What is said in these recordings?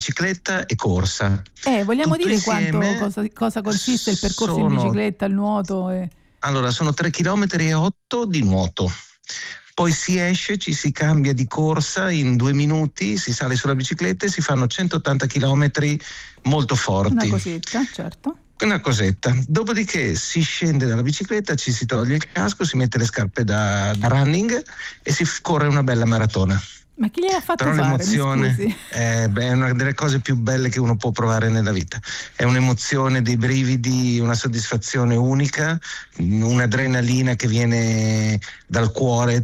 bicicletta e corsa. Vogliamo Tutto dire insieme cosa consiste il percorso in bicicletta, il nuoto? Allora, sono 3,8 km di nuoto. Poi si esce, ci si cambia di corsa in 2 minuti, si sale sulla bicicletta e si fanno 180 km molto forti. Una cosetta, certo. Una cosetta. Dopodiché si scende dalla bicicletta, ci si toglie il casco, si mette le scarpe da running e si corre una bella maratona. Ma chi gliel'ha fatto Però fare? l'emozione è una delle cose più belle che uno può provare nella vita. È un'emozione, dei brividi, una soddisfazione unica, un'adrenalina che viene dal cuore,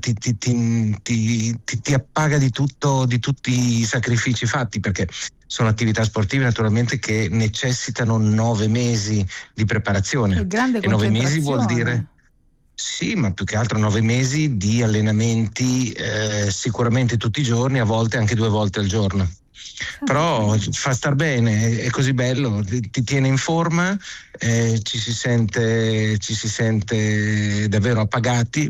ti appaga di tutto, di tutti i sacrifici fatti, perché sono attività sportive naturalmente che necessitano 9 mesi di preparazione. Grande e 9 mesi concentrazione. vuol dire... Sì, ma più che altro 9 mesi di allenamenti sicuramente tutti i giorni, a volte anche 2 volte al giorno. Però fa star bene, è così bello, ti tiene in forma, ci si sente davvero appagati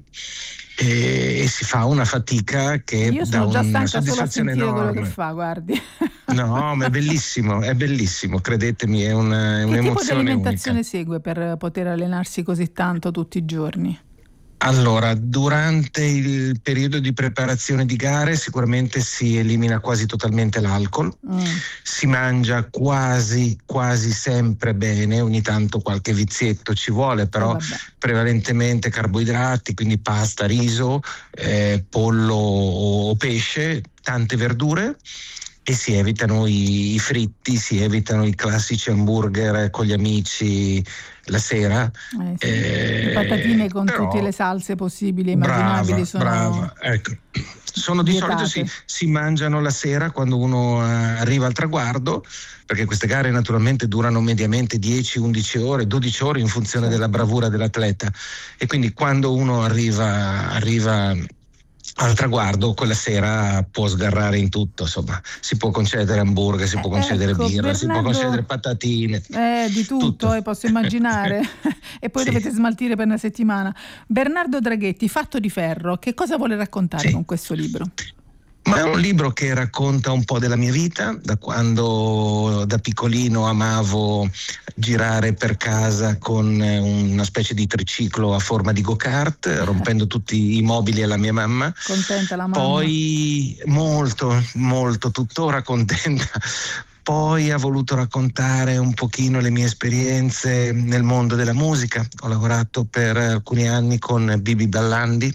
e si fa una fatica che io sono dà già una stanca solo a soddisfazione sentire quello enorme. che fa, guardi. No, ma è bellissimo, credetemi, è un'emozione Che tipo di alimentazione unica. segue per poter allenarsi così tanto tutti i giorni? Allora, durante il periodo di preparazione di gare sicuramente si elimina quasi totalmente l'alcol, si mangia quasi sempre bene, ogni tanto qualche vizietto ci vuole, però prevalentemente carboidrati, quindi pasta, riso, pollo o pesce, tante verdure. E si evitano i fritti, si evitano i classici hamburger con gli amici la sera. Le patatine con tutte le salse possibili e immaginabili brava. Ecco. Sono di solito si mangiano la sera quando uno arriva al traguardo, perché queste gare naturalmente durano mediamente 10, 11 ore, 12 ore in funzione della bravura dell'atleta, e quindi quando uno arriva al traguardo, quella sera può sgarrare in tutto, insomma, si può concedere hamburger, si può concedere birra, si può concedere patatine. Di tutto. Posso immaginare. E poi dovete smaltire per una settimana. Bernardo Draghetti, Fatto di ferro, che cosa vuole raccontare con questo libro? Ma è un libro che racconta un po' della mia vita, da quando da piccolino amavo girare per casa con una specie di triciclo a forma di go-kart, rompendo tutti i mobili alla mia mamma. Contenta la mamma? Poi molto, tuttora contenta. Poi ha voluto raccontare un pochino le mie esperienze nel mondo della musica. Ho lavorato per alcuni anni con Bibi Ballandi,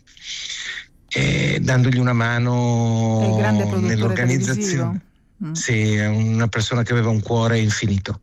e dandogli una mano nell'organizzazione. Sì, è una persona che aveva un cuore infinito.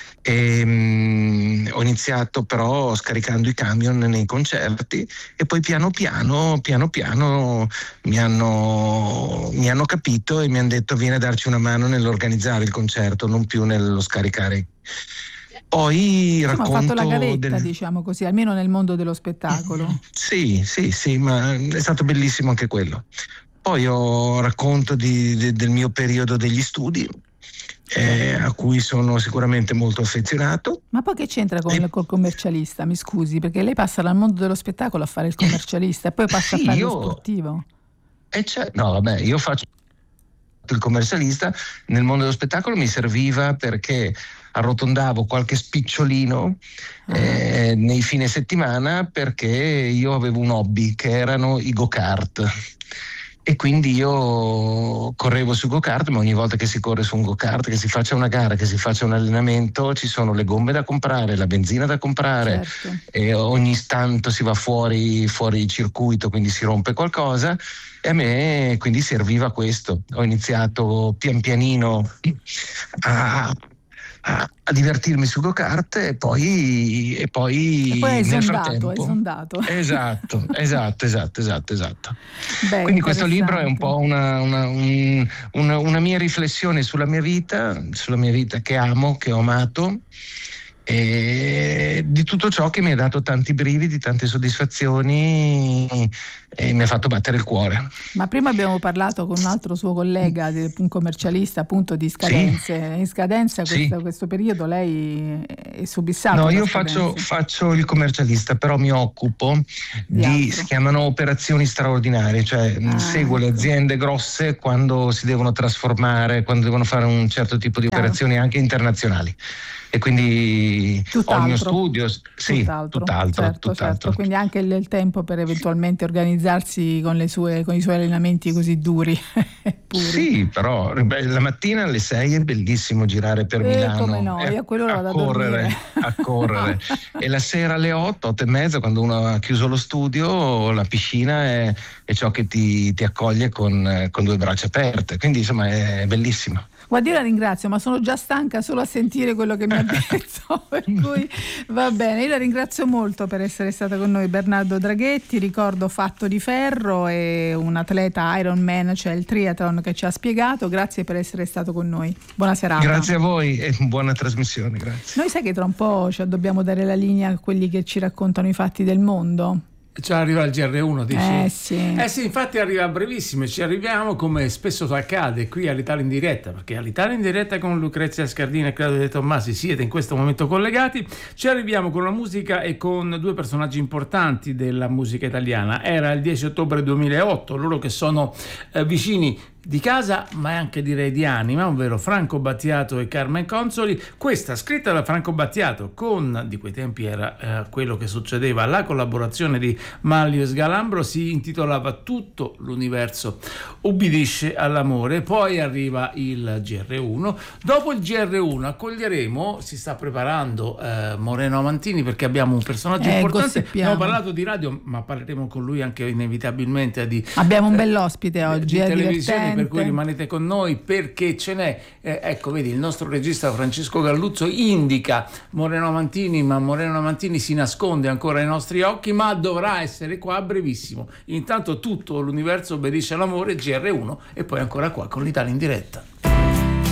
Ho iniziato però scaricando i camion nei concerti e poi piano piano mi hanno capito e mi hanno detto: vieni a darci una mano nell'organizzare il concerto, non più nello scaricare. Poi racconto ha fatto la gavetta, diciamo così, almeno nel mondo dello spettacolo. Sì, ma è stato bellissimo anche quello. Poi racconto del mio periodo degli studi, a cui sono sicuramente molto affezionato. Ma poi che c'entra col commercialista? Mi scusi, perché lei passa dal mondo dello spettacolo a fare il commercialista e poi passa a fare lo sportivo. No, vabbè, io faccio il commercialista. Nel mondo dello spettacolo mi serviva perché arrotondavo qualche spicciolino nei fine settimana, perché io avevo un hobby che erano i go-kart. E quindi io correvo su go-kart, ma ogni volta che si corre su un go-kart, che si faccia una gara, che si faccia un allenamento, ci sono le gomme da comprare, la benzina da comprare, e ogni tanto si va fuori circuito, quindi si rompe qualcosa, e a me quindi serviva questo. Ho iniziato pian pianino a divertirmi su go-kart e poi nel frattempo esondato. Esatto. Beh, quindi questo libro è un po' una mia riflessione sulla mia vita che amo, che ho amato, e di tutto ciò che mi ha dato tanti brividi, tante soddisfazioni e mi ha fatto battere il cuore. Ma prima abbiamo parlato con un altro suo collega, un commercialista, appunto, di scadenze. Sì. In scadenza Sì. questo periodo lei è subissato? No, da io scadenze. faccio il commercialista, però mi occupo si chiamano operazioni straordinarie, cioè seguo le aziende grosse quando si devono trasformare, quando devono fare un certo tipo di operazioni anche internazionali. E quindi ho il mio studio, sì, tutt'altro. Certo. Quindi anche il tempo per eventualmente organizzarsi con i suoi allenamenti così duri. Sì, però la mattina alle 6 è bellissimo girare per Milano, come no, io a quell'ora vado a correre e la sera alle 8:30, quando uno ha chiuso lo studio, la piscina è ciò che ti accoglie con due braccia aperte, quindi insomma è bellissimo. Guarda, io la ringrazio, ma sono già stanca solo a sentire quello che mi ha detto, per cui va bene. Io la ringrazio molto per essere stata con noi, Bernardo Draghetti, ricordo fatto di ferro e un atleta Ironman, cioè il triathlon che ci ha spiegato. Grazie per essere stato con noi. Buona serata. Grazie a voi e buona trasmissione, grazie. Noi sai che tra un po' dobbiamo dare la linea a quelli che ci raccontano i fatti del mondo? Cioè arriva il GR1, dici? Sì, infatti arriva a brevissimo, ci arriviamo come spesso accade qui all'Italia in diretta, perché all'Italia in diretta con Lucrezia Scardina e Claudio De Tommasi siete in questo momento collegati. Ci arriviamo con la musica e con due personaggi importanti della musica italiana. Era il 10 ottobre 2008, loro che sono vicini di casa ma anche direi di anima, ovvero Franco Battiato e Carmen Consoli. Questa scritta da Franco Battiato con, di quei tempi era quello che succedeva, la collaborazione di Manlio Sgalambro, si intitolava Tutto l'universo ubbidisce all'amore. Poi arriva il GR1, dopo il GR1 accoglieremo, si sta preparando Moreno Amantini, perché abbiamo un personaggio importante. Abbiamo parlato di radio ma parleremo con lui anche inevitabilmente abbiamo un bell'ospite oggi, di televisione, per cui rimanete con noi perché ce n'è. Ecco, vedi, il nostro regista Francesco Galluzzo indica Moreno Amantini, ma Moreno Amantini si nasconde ancora ai nostri occhi, ma dovrà essere qua a brevissimo. Intanto Tutto l'universo obbedisce all'amore, GR1, e poi ancora qua con l'Italia in diretta.